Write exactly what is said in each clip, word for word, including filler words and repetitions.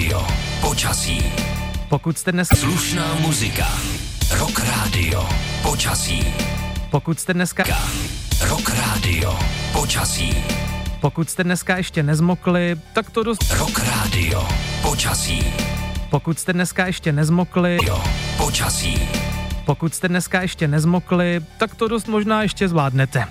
rádio. Počasí. Pokud jste dnes... Slušná muzika. Rock rádio. Počasí. Pokud jste dneska... Rock rádio. Počasí. Pokud jste dneska ještě nezmokli, tak to dost... Rock rádio. Počasí. Pokud jste dneska ještě nezmokli... Jo. Počasí. Pokud jste dneska ještě nezmokli, tak to dost možná ještě zvládnete.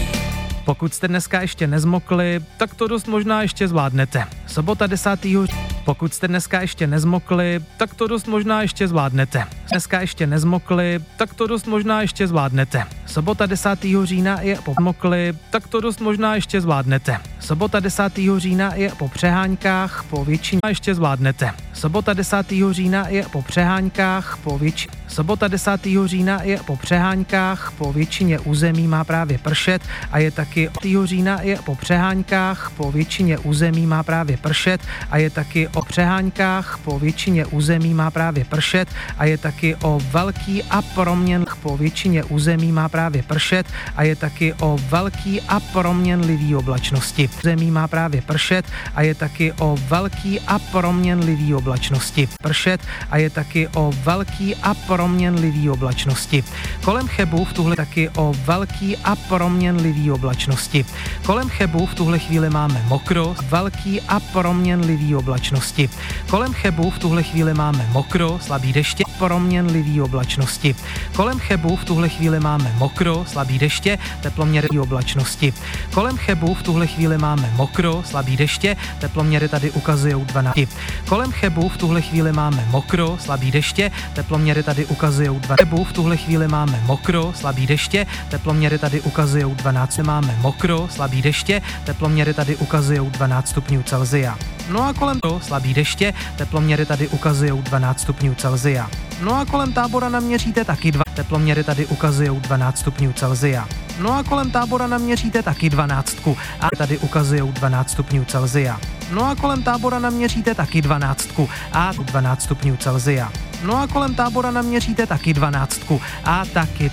Pokud jste dneska ještě nezmokli, tak to dost možná ještě zvládnete. Sobota desátého Pokud jste dneska ještě nezmokli, tak to dost možná ještě zvládnete. Dneska ještě nezmokli, tak to dost možná ještě zvládnete. Sobota desátého října je pomokli, tak to dost možná ještě zvládnete. Sobota desátého října je po přeháňkách, po většině ještě zvládnete. Sobota desátého října je po přeháňkách, po většině. Sobota desátého října je po přeháňkách, po většině území má právě pršet a je taky desátého října je po přeháňkách, po většině území má právě pršet a je taky o přeháňkách, po většině území má právě pršet a je taky o velký a proměnlivý po většině území má právě pršet a je taky o velký a proměnlivý oblačnosti. Území má právě pršet a je taky o velký a proměnlivý oblačnosti. Pršet a je taky o velký a proměnlivý oblačnosti. Kolem Chebu v tuhle taky o velký a proměnlivý oblačnosti. Kolem Chebu v tuhle chvíli máme mokro, velký a proměnlivý oblačnosti. Kolem Chebu v tuhle chvíli máme mokro, slabý deště, proměnlivý oblačnosti. Kolem Chebu v tuhle chvíli máme mokro, slabý deště, teploměry oblačnosti. Kolem Chebu v tuhle chvíli máme mokro, slabý deště, teploměry tady ukazujou dvanáct. Kolem Chebu v tuhle chvíli máme mokro, slabý deště, teploměry tady ukazujou dvanáct. Chebu v tuhle chvíli máme mokro, slabý deště, teploměry tady ukazujou dvanáct. Máme mokro, slabý deště, teploměry tady ukazujou dvanáct stupňů Celsia. No a kolem toho slabý deště, teploměry tady ukazujou dvanáct stupňů Celsia. No a kolem Tábora naměříte taky dva. Teploměry tady ukazujou dvanáct stupňů Celsia. No a kolem Tábora naměříte taky dvanáctku a tady ukazujou dvanáct stupňů Celsia. No a kolem Tábora naměříte taky dvanáctku a dvanáct stupňů Celsia. No a kolem Tábora naměříte taky dvanáctku a taky